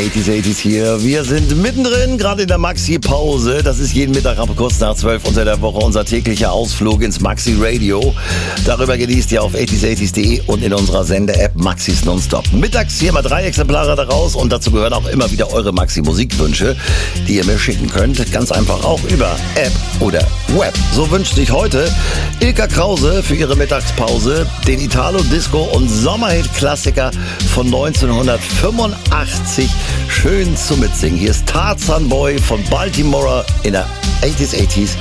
80s hier. Wir sind mittendrin, gerade in der Maxi-Pause. Das ist jeden Mittag ab kurz nach 12 unter der Woche unser täglicher Ausflug ins Maxi-Radio. Darüber genießt ihr auf 80s80s.de und in unserer Sende-App Maxis Nonstop. Mittags hier mal 3 Exemplare daraus und dazu gehören auch immer wieder eure Maxi-Musikwünsche, die ihr mir schicken könnt. Ganz einfach auch über App oder Web. So wünscht sich heute Ilka Krause für ihre Mittagspause den Italo-Disco- und Sommerhit-Klassiker von 1985 schön zum Mitsingen. Hier ist Tarzan Boy von Baltimore in der 80s